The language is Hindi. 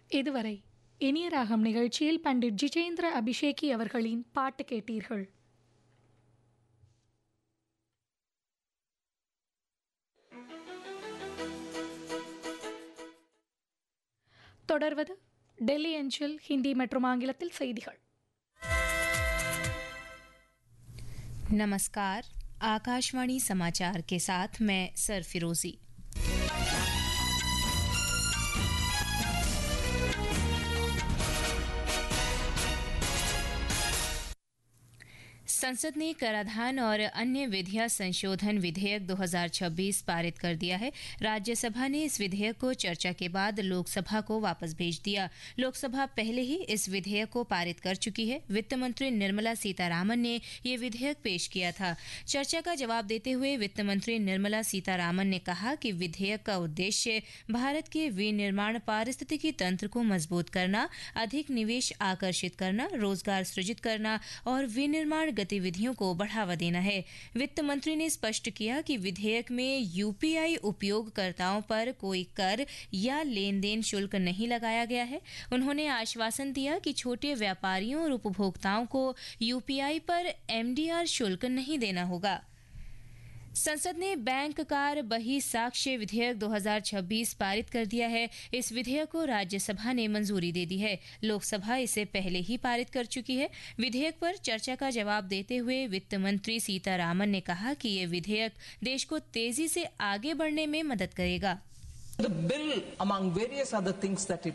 இதுவரை இனிய ராகம் நிகழ்ச்சியில் பண்டிட் ஜிதேந்திர அபிஷேகி அவர்களின் பாட்டு கேட்டீர்கள். தொடர்வது டெல்லி அஞ்சல் ஹிந்தி மற்றும் ஆங்கிலத்தில் செய்திகள். नमस्कार, आकाशवाणी समाचार के साथ मैं सरफिरोजी। संसद ने कराधान और अन्य विधियां संशोधन विधेयक 2026 पारित कर दिया है। राज्यसभा ने इस विधेयक को चर्चा के बाद लोकसभा को वापस भेज दिया। लोकसभा पहले ही इस विधेयक को पारित कर चुकी है। वित्त मंत्री निर्मला सीतारामन ने ये विधेयक पेश किया था। चर्चा का जवाब देते हुए वित्त मंत्री निर्मला सीतारामन ने कहा कि विधेयक का उद्देश्य भारत के विनिर्माण पारिस्थितिकी तंत्र को मजबूत करना, अधिक निवेश आकर्षित करना, रोजगार सृजित करना और विनिर्माण गतिविधियों को बढ़ावा देना है। वित्त मंत्री ने स्पष्ट किया कि विधेयक में यूपीआई उपयोगकर्ताओं पर कोई कर या लेन देन शुल्क नहीं लगाया गया है। उन्होंने आश्वासन दिया कि छोटे व्यापारियों और उपभोक्ताओं को यूपीआई पर एमडीआर शुल्क नहीं देना होगा। संसद ने बैंक कार बही साक्ष्य विधेयक 2026 पारित कर दिया है। इस विधेयक को राज्यसभा ने मंजूरी दे दी है। लोकसभा इसे पहले ही पारित कर चुकी है। विधेयक पर चर्चा का जवाब देते हुए वित्त मंत्री सीतारामन ने कहा कि ये विधेयक देश को तेजी से आगे बढ़ने में मदद करेगा। The bill, among various other things that it